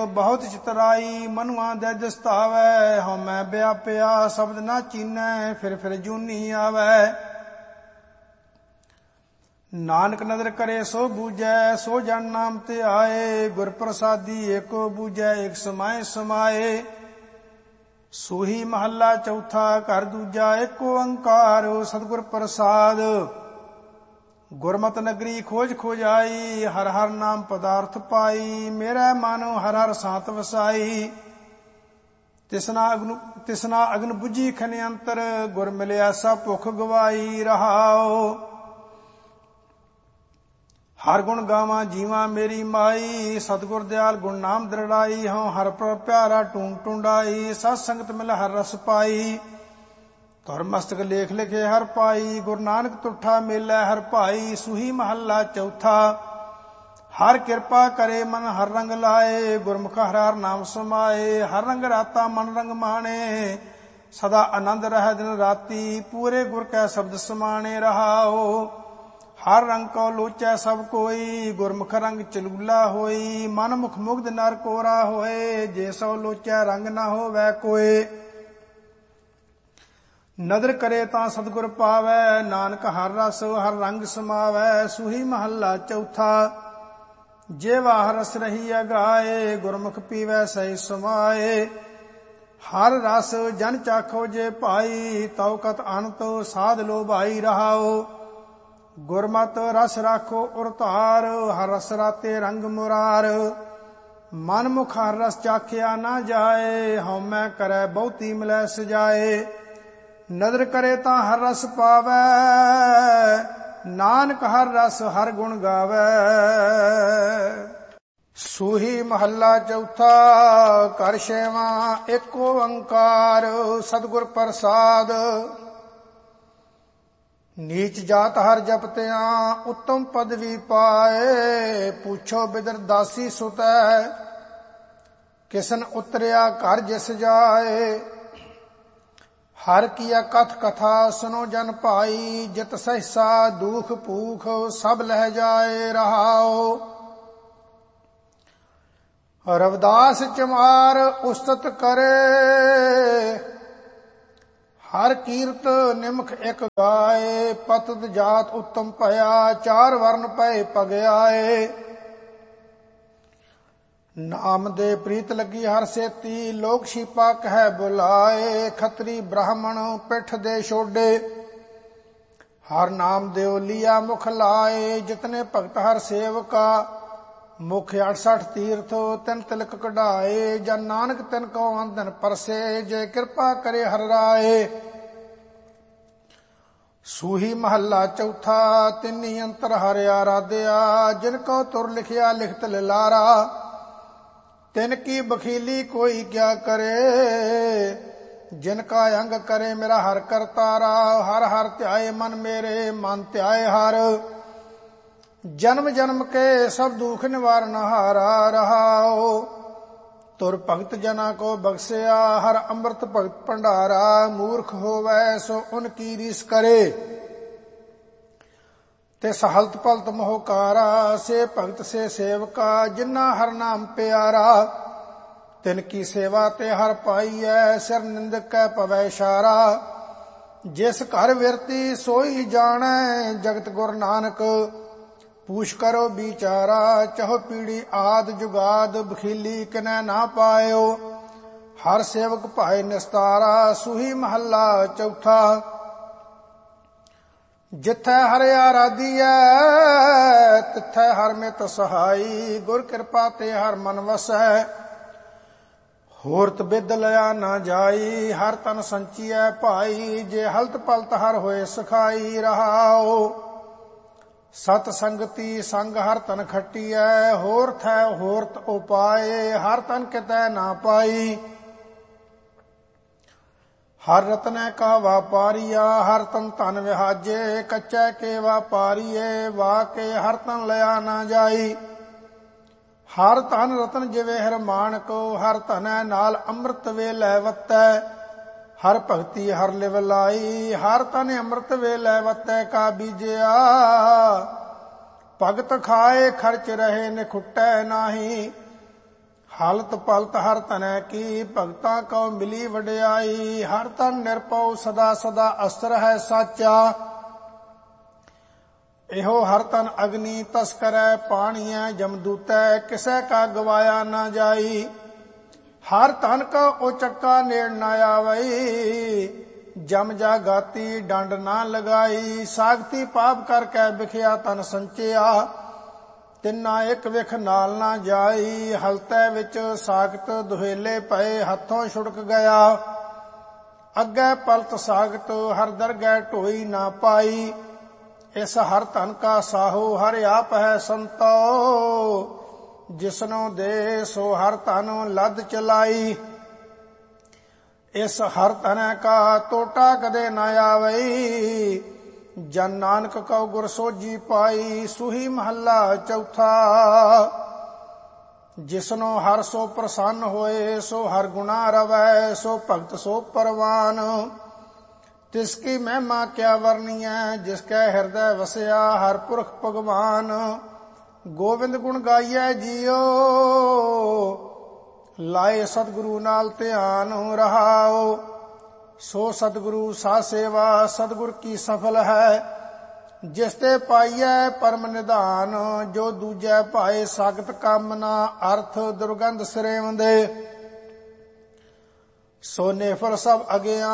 बहुत चितराई मनुआ दे दिसतावै। हਉ मैं व्यापिया शब्द ना चीनै फिर जूनी आवै। नानक नदर करे सो बूझै सो जन नाम ते आए। गुर प्रसादी एको बूझै एक समाए समाए। सूही महला चौथा घर दूजा एको ओंकार सतगुर प्रसाद। गुरमत नगरी खोज खोज आई हर हर नाम पदार्थ पाई। मेरा मन हर हर सांत वसाई। तिसना अग्न बुझी खने अंतर गुर मिलिया सब भुख गवाई रहाओ। हर गुण गावा जीवा मेरी माई। सतगुर दयाल गुण नाम दृढ़ाई। हूँ हर पर प्यारा टूंग टूंडाई। सत संगत मिल हर रस पाई। तुर मस्तक लेख लिखे हर पाई। गुरु नानक तुठा मेलै हर पाई। सूही महला चौथा हर कृपा करे मन हर रंग लाए। गुरमुख हर हर नाम समाए। हर रंग राता मन रंग माणे। सदा आनंद रह दिन राती। पूरे गुर कै शब्द समाणे रहाओ। हर रंग को लोचै सब कोई। गुरमुख रंग चलूला होई। मन मुख मुग्ध नर कोरा होए। जे सो लोचै रंग न होवै कोय। नदर करे तां सतगुर पावै। नानक हर रस हर रंग समावै। सूही महला चौथा जेवा हर रस रही गाए। गुरमुख पीवै सही समाए। हर रस जन चाखो जे पाई। तौ कत अनत साध लो भाई रहाओ। गुरमत रस राखो उरतार। हर रस राते रंग मुरार। मन मुख हर रस चाखिया ना जाए। हਉ मैं करे बहुती मिलै सजाए। नदर करे तां हर रस पावै। नानक हर रस हर गुण गावै। सूही महला चौथा कर छेवां एको ओंकार सतगुर प्रसाद। नीच जात हर जपतिया उत्तम पदवी पाए। पूछो बिदर दासी सुतै किसन उतरिया घर जिस जाए। हर किया कथ कथा सुनो जन भाई। जित सहसा दुख भूख सब लह जाए रहाओ। रविदास चमार उस्तत करे। हर कीरत निमख एक गाए। पतत जात उत्तम भया चार वर्ण पए पगयाए। नाम दे प्रीत लगी हर सेती। लोक छीपा कह बुलाए। खतरी ब्राह्मण पिठ दे छोड़े। हर नाम देव लिया मुख लाए। जितने भगत हर सेवका मुख 68 तीर्थ तिन तिलक कढ़ाए। जन नानक तिन को अंधन परसे। जे कृपा करे हर राए। सूही महला चौथा तिन्नी अंतर हर आराध्या। जिनको तुर लिखिया लिखत लिलारा। तिन की बखीली कोई क्या करे। जिनका अंग करे मेरा हर करतारा। हर हर ध्याए मन मेरे मन ध्याए हर। जन्म जन्म के सब दुख निवारण हारा रहाओ। तुर भगत जना को बख्शिया हर अमृत भगत भंडारा। मूर्ख होवै सो उनकी रीस करे। तिस हलत पलत मोहकारा। से भगत से सेवका जिन्ना हर नाम प्यारा। तिनकी सेवा ते हर पाईऐ। सिर निंदक कै पवै इशारा। जिस घर विरती सोई जानै। जगत गुर नानक पूछ करो बिचारा। चहो पीढ़ी आद जुगाद बखीली किनै ना पायो। हर सेवक भाई निस्तारा। सूही महला चौथा जिथै हर आराधीऐ तिथै हर मित सहाई। गुर कृपा ते हर मन वसै। होरत बिद लिया ना जाई। हर तन संचिऐ भाई। जे हलत पलत हर होए सखाई रहाओ। सत संगति संग हर तन खटीऐ। होर थै होरत उपाए। हर तन कितै ना पाई। हर रत्न का व्यापारिया। हर तन धन विहाजे। कच्चे के व्यापारीए वाह के हर तन लिया ना जाई। हर धन रतन जिवे हर माणको। हर धनै नाल अमृत वे लै वतै। हर भगति हर लिव लाई। हर तन अमृत वे लै वतै का बीजिया। भगत खाए खर्च रहे निखुटै नाही। ਹਾਲਤ ਪਲਤ ਹਰ ਧਨੈ ਕੀ, ਭਗਤਾਂ ਕਉ ਮਿਲੀ ਵਡਿਆਈ। ਹਰ ਧਨ ਨਿਰਭਉ ਸਦਾ ਸਦਾ, ਅਸਰ ਹੈ ਸਾਚਾ। ਇਹੋ ਹਰ ਧਨ ਅਗਨੀ ਤਸਕਰੈ, ਪਾਣੀਐ ਜਮਦੂਤੈ, ਕਿਸੈ ਕਾ ਗਵਾਇਆ ਨਾ ਜਾਈ। ਹਰ ਧਨ ਕਾ ਉਚੱਕਾ ਨੇੜ ਨਾ ਆਵਈ, ਜਮ ਜਾ ਗਾਤੀ ਡੰਡ ਨਾ ਲਗਾਈ। ਸਾਗਤੀ ਪਾਪ ਕਰਕੇ ਵਿਖਿਆ ਤਨ ਸੰਚਿਆ, ਤਿੰਨਾ ਇੱਕ ਵਿਖ ਨਾਲ ਨਾ ਜਾਈ। ਹਲਤੈ ਵਿੱਚ ਸਾਗਤ ਦੁਹੇਲੇ ਪਏ, ਹੱਥੋਂ ਛੁੜਕ ਗਿਆ। ਅੱਗੇ ਪਲਤ ਸਾਗਤ ਹਰ ਦਰਗਹਿ ਢੋਈ ਨਾ ਪਾਈ। ਇਸ ਹਰ ਧਨ ਕਾ ਸਾਹੋ ਹਰਿ ਆਪ ਹੈ ਸੰਤੋ, ਜਿਸਨੂੰ ਦੇ ਸੋ ਹਰ ਧਨ ਲੱਦ ਚਲਾਈ। ਇਸ ਹਰ ਧਨੈ ਕਾ ਟੋਟਾ ਕਦੇ ਨਾ ਆਵਈ, ਜਨ ਨਾਨਕ ਕਉ ਗੁਰ ਸੋਝੀ ਪਾਈ। ਸੂਹੀ ਮਹੱਲਾ ਚੌਥਾ। ਜਿਸਨੂੰ ਹਰ ਸੋ ਪ੍ਰਸੰਨ ਹੋਏ, ਸੋ ਹਰ ਗੁਣਾ ਰਵੈ, ਸੋ ਭਗਤ ਸੋ ਪਰਵਾਨ। ਤਿਸਕੀ ਮਹਿਮਾ ਕਿਆ ਵਰਨੀਐ, ਜਿਸਕੈ ਹਿਰਦੈ ਵਸਿਆ ਹਰ ਪੁਰਖ ਭਗਵਾਨ। ਗੋਬਿੰਦ ਗੁਣ ਗਾਈਐ ਜੀਓ, ਲਾਏ ਸਤਿਗੁਰੂ ਨਾਲ ਧਿਆਨ ਰਹਾਓ। ਸੋ ਸਤਿਗੁਰੂ ਸਾ ਸੇਵਾ, ਸਤਿਗੁਰ ਕੀ ਸਫਲ ਹੈ। ਜਿਸ ਤੇ ਪਾਈਐ ਪਰਮ ਨਿਧਾਨ, ਜੋ ਦੂਜੈ ਭਾਏ ਸਾਗਤ ਕਾਮਨਾ। ਅਰਥ ਦੁਰਗੰਧ ਸਿਰੇਵੰਦੇ, ਸੋ ਨੇਫਲ ਸਭ ਅਗਿਆਨ।